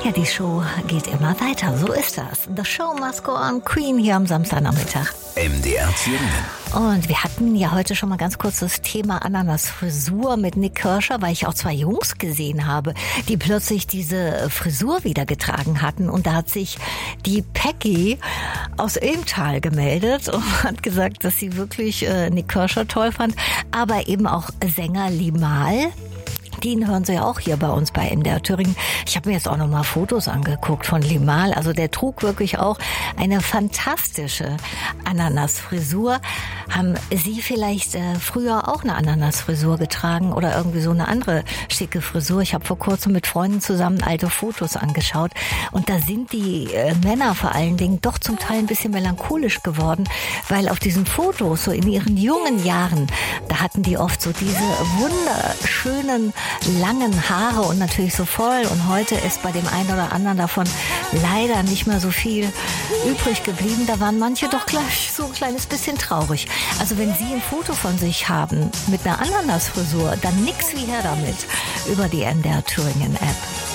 Ja, die Show geht immer weiter, so ist das. The Show Must Go On, Queen hier am Samstagnachmittag. MDR Thüringen. Und wir hatten ja heute schon mal ganz kurz das Thema Ananas-Frisur mit Nik Kershaw, weil ich auch zwei Jungs gesehen habe, die plötzlich diese Frisur wieder getragen hatten. Und da hat sich die Peggy aus Ilmtal gemeldet und hat gesagt, dass sie wirklich Nik Kershaw toll fand, aber eben auch Sänger Limahl. Den hören Sie ja auch hier bei uns bei MDR Thüringen. Ich habe mir jetzt auch noch mal Fotos angeguckt von Limahl. Also der trug wirklich auch eine fantastische Ananasfrisur. Haben Sie vielleicht früher auch eine Ananasfrisur getragen oder irgendwie so eine andere schicke Frisur? Ich habe vor kurzem mit Freunden zusammen alte Fotos angeschaut. Und da sind die Männer vor allen Dingen doch zum Teil ein bisschen melancholisch geworden, weil auf diesen Fotos, so in ihren jungen Jahren, da hatten die oft so diese wunderschönen langen Haare und natürlich so voll, und heute ist bei dem einen oder anderen davon leider nicht mehr so viel übrig geblieben. Da waren manche doch gleich so ein kleines bisschen traurig. Also wenn Sie ein Foto von sich haben mit einer Ananasfrisur, dann nix wie her damit über die MDR Thüringen App.